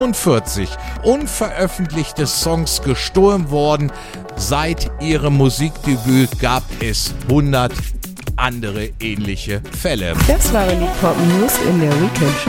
40 unveröffentlichte Songs gestohlen worden. Seit ihrem Musikdebüt gab es 100 andere ähnliche Fälle. Das waren die Pop News in der Weekend Show.